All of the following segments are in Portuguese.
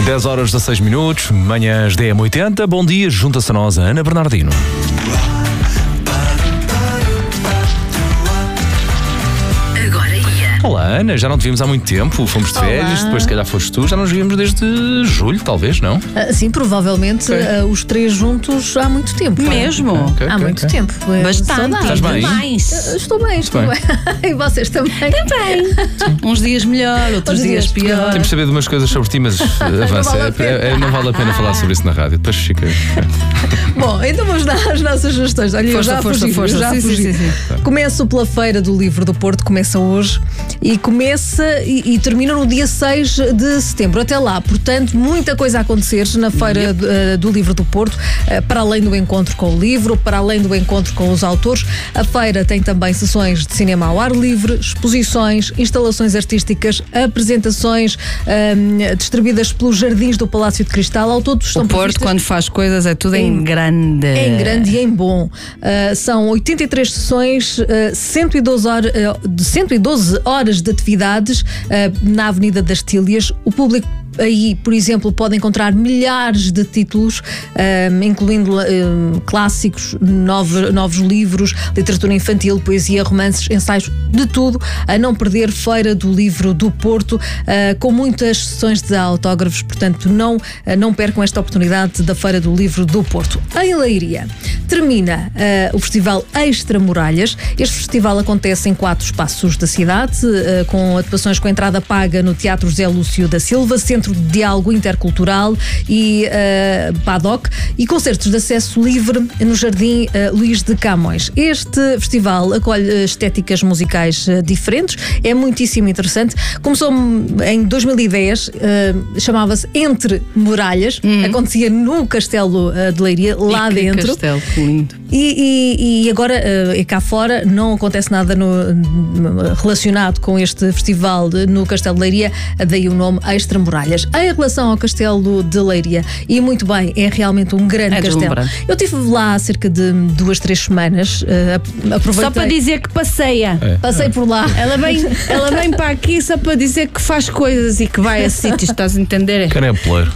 10h16, manhãs DM80. Bom dia, junta-se a nós a Ana Bernardino. Olá, Ana, já não te vimos há muito tempo, fomos de férias, depois se calhar foste tu, já nos vimos desde julho, talvez, não? Sim, provavelmente os três juntos há muito tempo. Mesmo? Há muito tempo. Bastante. Estás bem? Estou bem. E vocês também? Também. Uns dias melhor, outros dias pior. Temos de saber de umas coisas sobre ti, mas avança. Não vale a pena falar sobre isso na rádio, depois fica. Bom, então vamos dar as nossas sugestões. Olha, Força. Sim. Começo pela Feira do Livro do Porto, começa hoje e começa e termina no dia 6 de setembro. Até lá, portanto, muita coisa a acontecer na Feira do Livro do Porto, para além do encontro com o livro, para além do encontro com os autores. A feira tem também sessões de cinema ao ar livre, exposições, instalações artísticas, apresentações distribuídas pelos jardins do Palácio de Cristal. Ao todo estão o Porto, quando faz coisas, é tudo em grande. Em grande e em bom. São 83 sessões, 112 horas de atividades na Avenida das Tílias. O público aí, por exemplo, pode encontrar milhares de títulos, incluindo clássicos, novos livros, literatura infantil, poesia, romances, ensaios, de tudo. A não perder, Feira do Livro do Porto, com muitas sessões de autógrafos, portanto não percam esta oportunidade da Feira do Livro do Porto. Em Leiria termina o Festival Extra Muralhas. Este festival acontece em 4 espaços da cidade, com atuações com entrada paga no Teatro José Lúcio da Silva, Centro de Diálogo Intercultural e PADOC, e concertos de acesso livre no Jardim Luís de Camões. Este festival acolhe estéticas musicais diferentes, é muitíssimo interessante. Começou em 2010, chamava-se Entre Muralhas, acontecia no Castelo de Leiria, lá dentro. Castelo, que lindo. E agora, cá fora, não acontece nada relacionado com este festival no Castelo de Leiria, daí o nome Extra Muralhas. Em relação ao Castelo de Leiria, e muito bem, é realmente um grande castelo. Eu estive lá há cerca de 2-3 semanas. Aproveitei. Só para dizer que passeia. Passei por lá. Ela vem para aqui só para dizer que faz coisas e que vai a sítios, estás a entender? Canepleiro.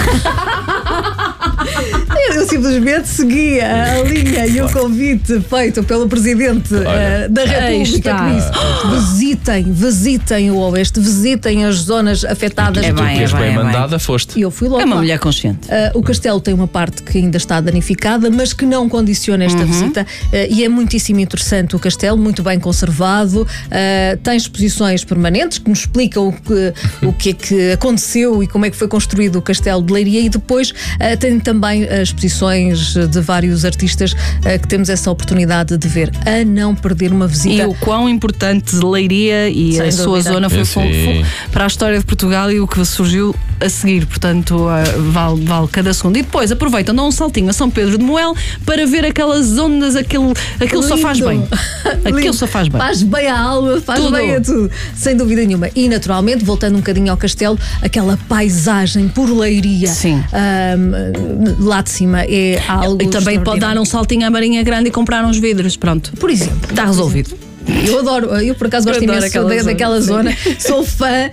Eu simplesmente segui a linha e o convite feito pelo Presidente da República, que disse: visitem o Oeste, visitem as zonas afetadas. Bem mandada, foste. E eu fui logo. É uma mulher consciente. O castelo tem uma parte que ainda está danificada, mas que não condiciona esta visita, e é muitíssimo interessante o castelo, muito bem conservado. Tem exposições permanentes que nos explicam o que é que aconteceu e como é que foi construído o Castelo de Leiria, e depois tem também exposições de vários artistas que temos essa oportunidade de ver. A não perder uma visita. E o quão importante Leiria e a sua zona foi para a história de Portugal e o que surgiu a seguir, portanto vale cada segundo. E depois aproveitam, dão um saltinho a São Pedro de Moel para ver aquelas ondas, aquilo só faz bem. Aquilo só faz bem. Faz bem à alma, faz bem a tudo, sem dúvida nenhuma. E naturalmente, voltando um bocadinho ao castelo, aquela paisagem por Leiria, lá de cima, é algo. E também pode dar um saltinho à Marinha Grande e comprar uns vidros, pronto. Por exemplo. Está resolvido. Eu adoro, eu por acaso gosto imenso daquela zona, sou fã,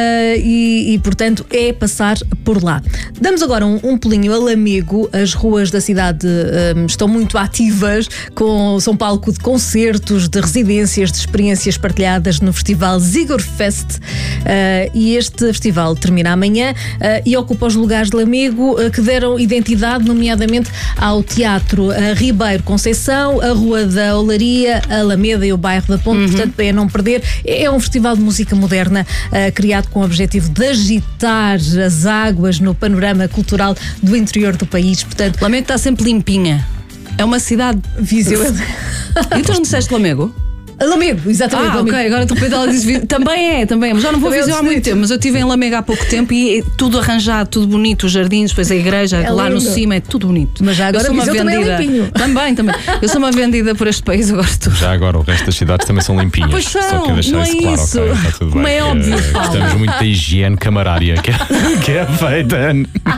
e portanto é passar por lá. Damos agora um pulinho a Lamego. As ruas da cidade estão muito ativas, são palco de concertos, de residências, de experiências partilhadas no festival Zigorfest, e este festival termina amanhã e ocupa os lugares de Lamego que deram identidade, nomeadamente ao Teatro Ribeiro Conceição, a Rua da Olaria, a Alameda e o bairro da Ponte, portanto é não perder. É um festival de música moderna criado com o objetivo de agitar as águas no panorama cultural do interior do país. Portanto, Lamego está sempre limpinha. É uma cidade. Viseu. E tu não disseste Lamego? Lamego, exatamente. Ok, agora de repente ela disse também, mas já não vou Viseu há muito tempo, mas eu estive em Lamego há pouco tempo e tudo arranjado, tudo bonito, os jardins, depois a igreja, lá no cima, é tudo bonito. Mas já agora Viseu também é limpinho. Também. Eu sou uma vendida por este país, eu gosto. Já agora o resto das cidades também são limpinhas. Pois são, só que deixar não é isso claro, isso. Okay, está tudo como bem. É óbvio. Gostamos muito da higiene camarária que é feita.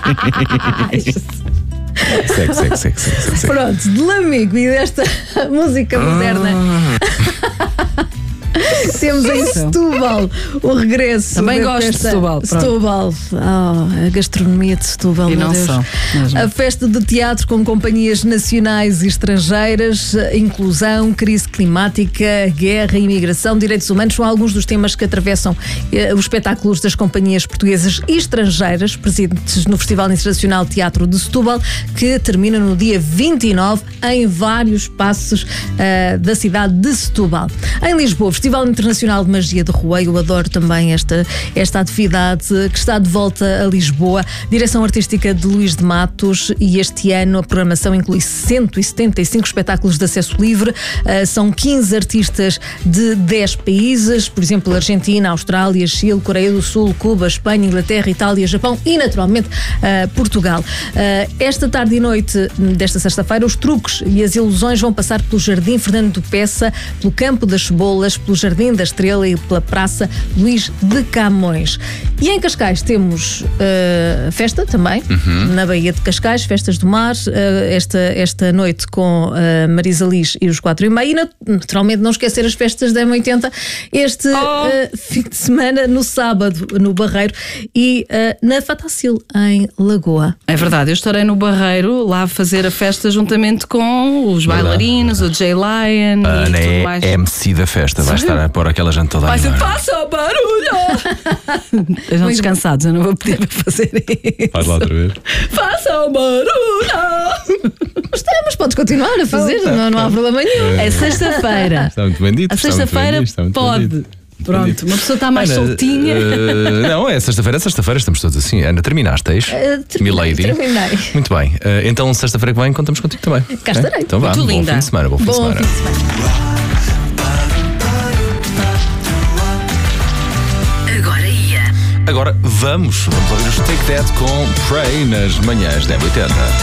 Segue. Pronto, de Lamego e desta música moderna. Temos em Setúbal o regresso. Também gosto de Setúbal. Setúbal. A gastronomia de Setúbal, e meu não Deus. só, a festa de teatro com companhias nacionais e estrangeiras, inclusão, crise climática, guerra, imigração, direitos humanos são alguns dos temas que atravessam os espetáculos das companhias portuguesas e estrangeiras presentes no Festival Internacional de Teatro de Setúbal, que termina no dia 29 em vários espaços da cidade de Setúbal. Em Lisboa, Festival Internacional de Magia de Roeio. Eu adoro também esta atividade que está de volta a Lisboa. Direção artística de Luís de Matos, e este ano a programação inclui 175 espetáculos de acesso livre. São 15 artistas de 10 países, por exemplo, Argentina, Austrália, Chile, Coreia do Sul, Cuba, Espanha, Inglaterra, Itália, Japão e, naturalmente, Portugal. Esta tarde e noite desta sexta-feira, os truques e as ilusões vão passar pelo Jardim Fernando do Peça, pelo Campo das Cebolas, pelo Jardim da Estrela e pela Praça Luís de Camões. E em Cascais temos festa também, na Baía de Cascais, Festas do Mar, esta noite com Marisa Liz e os 4:30. E naturalmente não esquecer as festas da M80 este fim de semana, no sábado, no Barreiro, e na Fatacil, em Lagoa. É verdade, eu estarei no Barreiro lá a fazer a festa juntamente com os bailarinos, o Jay Lion Ana e tudo mais. é MC da festa, vai estar a pôr aquela gente toda. Mas faça o barulho! Estão descansados, eu não vou pedir para fazer isso. Faz lá outra vez. Faça o barulho! Mas podes continuar a fazer, não há problema nenhum. É sexta-feira. Está muito bem dito. A sexta-feira pode. Pronto, uma pessoa está mais soltinha. Não, é sexta-feira, estamos todos assim. Ana, terminasteis? Milady. Terminei. Muito bem. Então, sexta-feira que vem, contamos contigo também. Cá estarei. Então vá, bom fim de semana. Bom fim de semana. Agora vamos ouvir os Take That com Pray nas manhãs da M80.